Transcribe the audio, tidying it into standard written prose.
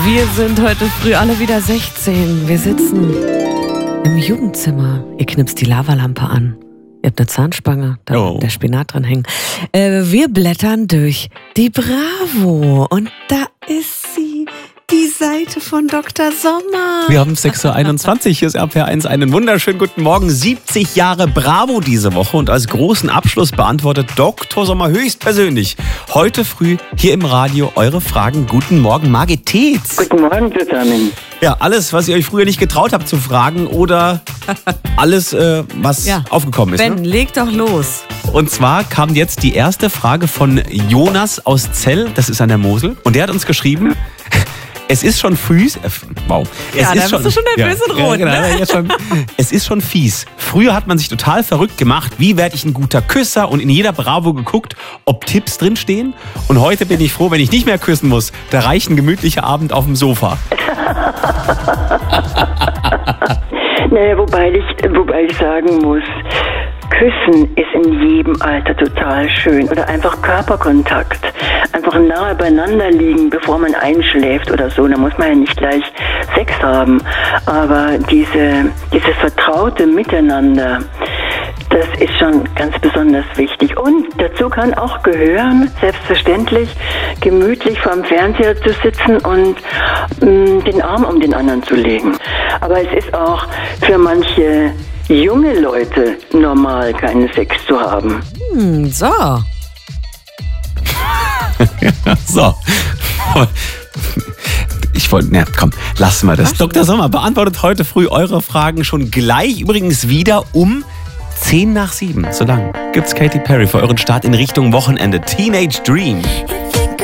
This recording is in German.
Wir sind heute früh alle wieder 16. Wir sitzen im Jugendzimmer. Ihr knipst die Lavalampe an. Ihr habt eine Zahnspange, da der Spinat dran hängen. Wir blättern durch die Bravo. Und da ist sie, die Seite von Dr. Sommer. Wir haben 6.21 Uhr, hier ist RPR1. Einen wunderschönen guten Morgen. 70 Jahre Bravo diese Woche. Und als großen Abschluss beantwortet Dr. Sommer höchstpersönlich heute früh hier im Radio eure Fragen. Guten Morgen, Margit Tetz. Guten Morgen zusammen. Ja, alles, was ihr euch früher nicht getraut habt zu fragen oder alles, was aufgekommen ist. Ben, leg doch los. Und zwar kam jetzt die erste Frage von Jonas aus Zell, das ist an der Mosel. Und der hat uns geschrieben, es ist schon fies. Wow. Ja, da bist du schon nervös und rot. Ja, genau, jetzt schon. Es ist schon fies. Früher hat man sich total verrückt gemacht, wie werde ich ein guter Küsser, und in jeder Bravo geguckt, ob Tipps drinstehen. Und heute bin ich froh, wenn ich nicht mehr küssen muss. Da reicht ein gemütlicher Abend auf dem Sofa. Naja, wobei ich sagen muss, Küssen ist in jedem Alter total schön. Oder einfach Körperkontakt. Einfach nahe beieinander liegen, bevor man einschläft oder so. Da muss man ja nicht gleich Sex haben. Aber dieses vertraute Miteinander, das ist schon ganz besonders wichtig. Und dazu kann auch gehören, selbstverständlich, gemütlich vorm Fernseher zu sitzen und den Arm um den anderen zu legen. Aber es ist auch für manche junge Leute normal, keinen Sex zu haben. So. So. Komm, lassen wir das. Dr. Sommer beantwortet heute früh eure Fragen schon gleich. Übrigens wieder um 10 nach 7. So lang gibt's Katy Perry für euren Start in Richtung Wochenende. Teenage Dream.